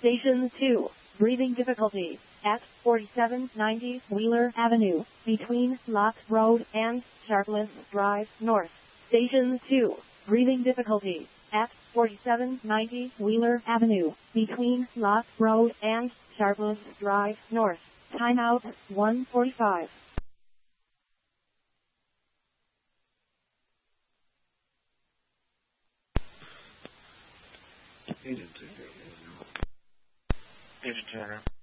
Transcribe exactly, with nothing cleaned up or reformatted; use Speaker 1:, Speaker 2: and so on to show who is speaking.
Speaker 1: Station two, breathing difficulties at forty-seven ninety Wheeler Avenue, between Lock Road and Sharpless Drive North. Station two, breathing difficulties at forty-seven ninety Wheeler Avenue, between Lock Road and Sharpless Drive North. Timeout one forty-five.
Speaker 2: Agent Turner.